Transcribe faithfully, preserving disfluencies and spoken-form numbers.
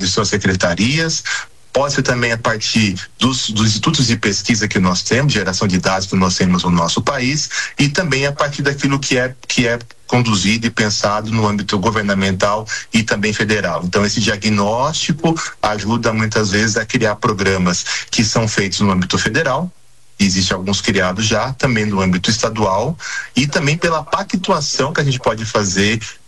de suas secretarias, pode ser também a partir dos, dos institutos de pesquisa que nós temos, geração de dados que nós temos no nosso país, e também a partir daquilo que é, que é conduzido e pensado no âmbito governamental e também federal. Então, esse diagnóstico ajuda muitas vezes a criar programas que são feitos no âmbito federal. Existem alguns criados já, também no âmbito estadual, e também pela pactuação que a gente pode fazer